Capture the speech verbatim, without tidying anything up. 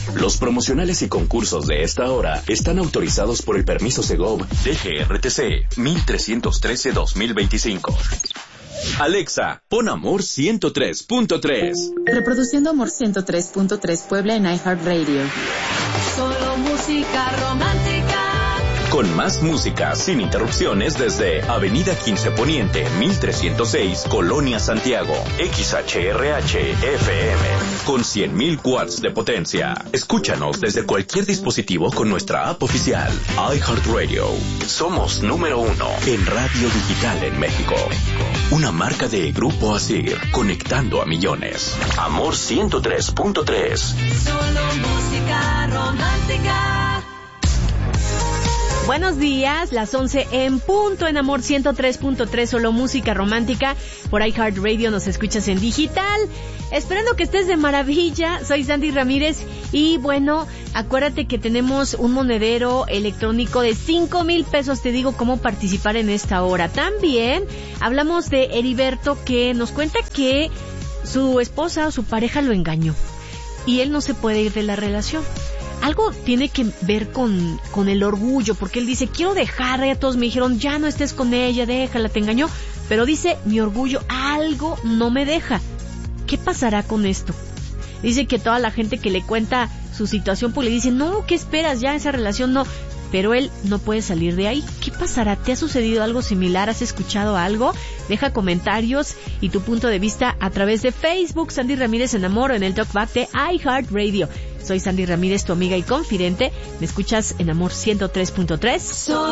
Los promocionales y concursos de esta hora están autorizados por el permiso Segov D G R T C mil trescientos trece guión dos mil veinticinco. Alexa, pon Amor ciento tres punto tres. Reproduciendo Amor ciento tres punto tres Puebla en iHeartRadio. Solo música romántica. Con más música sin interrupciones desde Avenida quince Poniente, mil trescientos seis, Colonia Santiago. X H R H F M. Con cien mil watts de potencia. Escúchanos desde cualquier dispositivo con nuestra app oficial. iHeartRadio. Somos número uno en radio digital en México. Una marca de Grupo Asir, conectando a millones. Amor ciento tres punto tres. Solo música romántica. Buenos días, las once en punto en Amor ciento tres punto tres, solo música romántica. Por iHeartRadio nos escuchas en digital. Esperando que estés de maravilla. Soy Sandy Ramírez y bueno, acuérdate que tenemos un monedero electrónico de cinco mil pesos. Te digo cómo participar en esta hora. También hablamos de Heriberto, que nos cuenta que su esposa o su pareja lo engañó y él no se puede ir de la relación. Algo tiene que ver con, con el orgullo, porque él dice, quiero dejarla, ya todos me dijeron, ya no estés con ella, déjala, te engañó, pero dice, mi orgullo, algo no me deja. ¿Qué pasará con esto? Dice que toda la gente que le cuenta su situación, pues le dice, no, ¿qué esperas? Ya esa relación no, pero él no puede salir de ahí. ¿Qué pasará? ¿Te ha sucedido algo similar? ¿Has escuchado algo? Deja comentarios y tu punto de vista a través de Facebook, Sandy Ramírez en Amor, o en el Talkback de iHeartRadio. Soy Sandy Ramírez, tu amiga y confidente. ¿Me escuchas en Amor ciento tres punto tres?